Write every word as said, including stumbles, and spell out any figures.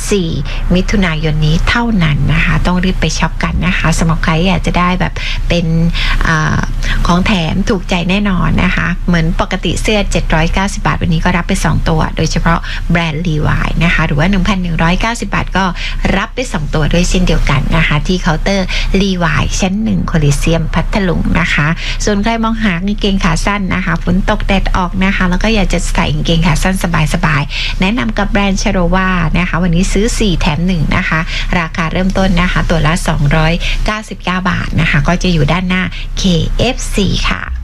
สี่มิถุนายนนี้เท่านั้นนะคะต้องรีบไปช็อปกันนะคะสำหรับใครอยากจะได้แบบเป็นอของแถมถูกใจแน่นอนนะคะเหมือนปกติเสื้อเจ็ดร้อยเก้าสิบบาทวันนี้ก็รับไปสองตัวโดยเฉพาะแบรนด์ Levi's นะคะหรือว่า หนึ่งพันหนึ่งร้อยเก้าสิบบาทก็รับไปสองตัวด้วยเช่นเดียวกันนะคะที่เคาน์เตอร์ Levi's ชั้นหนึ่งโคลิเซียมพัทลุงนะคะส่วนใครมองหากางเกงขาสั้นนะคะฝนตกแดดออกนะคะแล้วก็อยากจะใส่กางเกงขาสั้นสบายๆแนะนำกับแบรนด์ชโรวานะคะวันนี้ซื้อสี่แถมหนึ่งนะคะราคาเริ่มต้นนะคะตัวละสองร้อยเก้าสิบเก้าบาทนะคะก็จะอยู่ด้านหน้า เค เอฟ ซี ค่ะ